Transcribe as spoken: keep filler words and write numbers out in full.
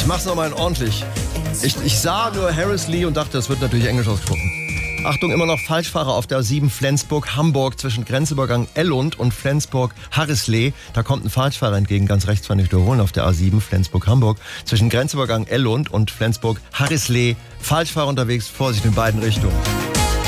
Ich mach's nochmal ordentlich. Ich, ich sah nur Harris Lee und dachte, das wird natürlich Englisch ausgesprochen. Achtung, immer noch Falschfahrer auf der A sieben Flensburg-Hamburg zwischen Grenzübergang Ellund und Flensburg-Harrisley. Da kommt ein Falschfahrer entgegen, ganz rechts von nicht wiederholen, auf der A sieben Flensburg-Hamburg. Zwischen Grenzübergang Ellund und Flensburg-Harrisley. Falschfahrer unterwegs, Vorsicht in beiden Richtungen.